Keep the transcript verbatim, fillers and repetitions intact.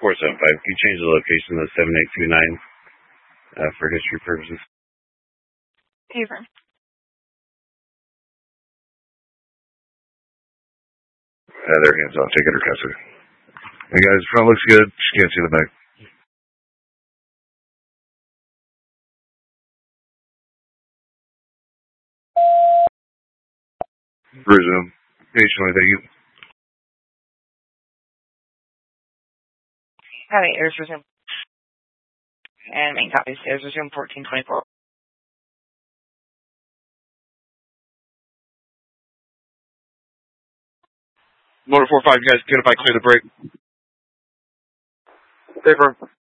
four seven five. Can you change the location to seven eight two nine uh, for history purposes? Affirm. Uh, their hands off. Take it or custody. Hey guys, front looks good. Just can't see the back. Resume. Patiently, thank you. Have eight airs resume. And main copies. Airs resume fourteen twenty-four. Motor four five, you guys get if I clear the break. Affirm.